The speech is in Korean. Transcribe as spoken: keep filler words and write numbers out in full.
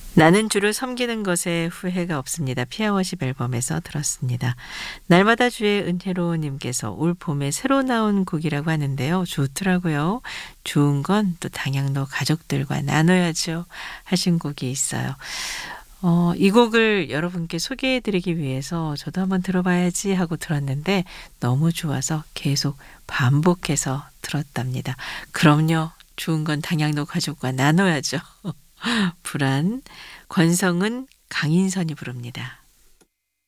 나는 주를 섬기는 것에 후회가 없습니다. 피아워십 앨범에서 들었습니다. 날마다 주의 은혜로 님께서 올 봄에 새로 나온 곡이라고 하는데요. 좋더라고요. 좋은 건 또 당양로 가족들과 나눠야죠. 하신 곡이 있어요. 어, 이 곡을 여러분께 소개해 드리기 위해서 저도 한번 들어봐야지 하고 들었는데 너무 좋아서 계속 반복해서 들었답니다. 그럼요. 좋은 건 당양로 가족과 나눠야죠. 불안, 권성은 강인선이 부릅니다.